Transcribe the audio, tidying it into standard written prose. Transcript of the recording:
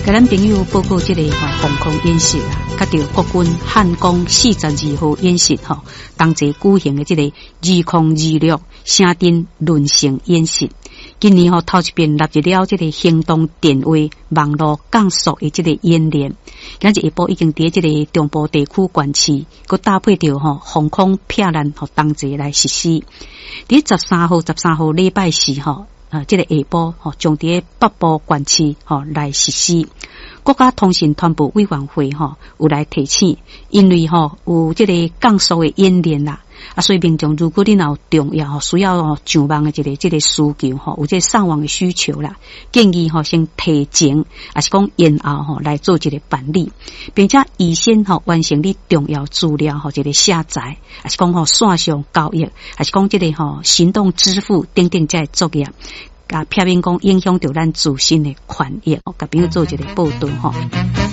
甲咱朋友报告这个防空演习啦，甲着国军汉光42号演习同齐举行的这个2026城镇轮成演习。今年头一遍纳入了这个行动电话网络降速的这个演练，今日下晡已经伫这个中部地区县市，佮搭配着防空避难同齐来实施。伫13號禮拜四这个下晡將伫北部縣市來實施。國家通信團部委員會有來提醒，因為有这個降速的演練啦，所以民眾如果你有重要需要上網的这個需求有這上網的需求啦，建議先提前，還是講延後來做這個辦理，並且預先完成你重要資料這個下載，還是講線上交易，還是講這個行動支付等等這作業。甲避免講影響到咱自身的權益，甲朋友做一個報道